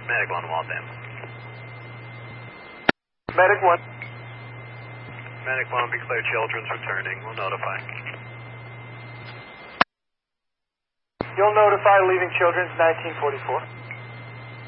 Medic 1, Waltham. Medic 1. Medic 1, be clear, children's returning. We'll notify. You'll notify leaving children's 1944.